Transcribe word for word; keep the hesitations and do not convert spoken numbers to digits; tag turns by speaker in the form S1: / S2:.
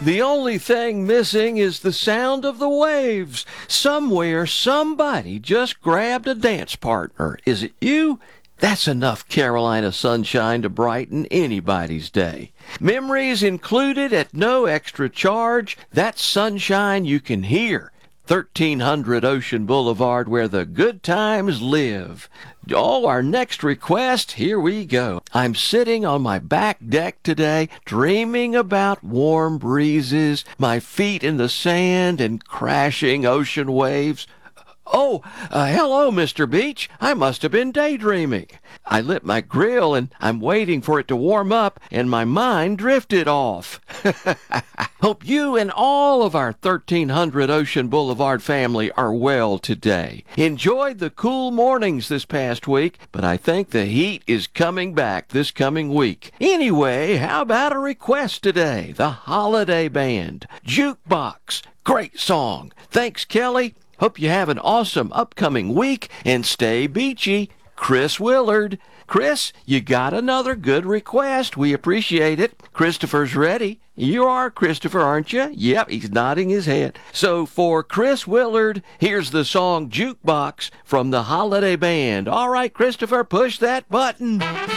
S1: The only thing missing is the sound of the waves. Somewhere, somebody just grabbed a dance partner. Is it you? That's enough Carolina sunshine to brighten anybody's day. Memories included at no extra charge. That's sunshine you can hear. thirteen hundred Ocean Boulevard, where the good times live. Oh, our next request, here we go. I'm sitting on my back deck today, dreaming about warm breezes, my feet in the sand and crashing ocean waves. Oh, uh, hello, Mister Beach. I must have been daydreaming. I lit my grill and I'm waiting for it to warm up and my mind drifted off. Hope you and all of our thirteen hundred Ocean Boulevard family are well today. Enjoyed the cool mornings this past week, but I think the heat is coming back this coming week. Anyway, how about a request today? The Holiday Band, Jukebox. Great song. Thanks, Kelly. Hope you have an awesome upcoming week and stay beachy. Chris Willard. Chris, you got another good request. We appreciate it. Christopher's ready. You are Christopher, aren't you? Yep, he's nodding his head. So for Chris Willard, here's the song Jukebox from the Holiday Band. All right, Christopher, push that button.